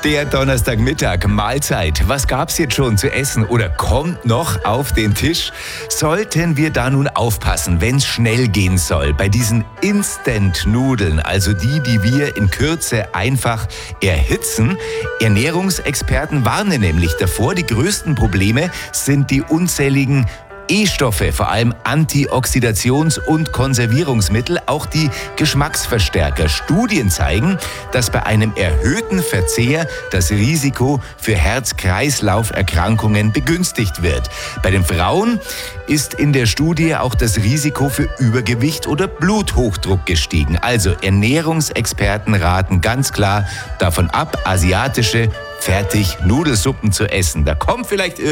Der Donnerstagmittag, Mahlzeit. Was gab's jetzt schon zu essen oder kommt noch auf den Tisch? Sollten wir da nun aufpassen, wenn's schnell gehen soll, bei diesen Instant-Nudeln, also die wir in Kürze einfach erhitzen? Ernährungsexperten warnen nämlich davor, die größten Probleme sind die unzähligen E-Stoffe, vor allem Antioxidations- und Konservierungsmittel, auch die Geschmacksverstärker. Studien zeigen, dass bei einem erhöhten Verzehr das Risiko für Herz-Kreislauf-Erkrankungen begünstigt wird. Bei den Frauen ist in der Studie auch das Risiko für Übergewicht oder Bluthochdruck gestiegen. Also Ernährungsexperten raten ganz klar davon ab, asiatische Fertig-Nudelsuppen zu essen. Da kommt vielleicht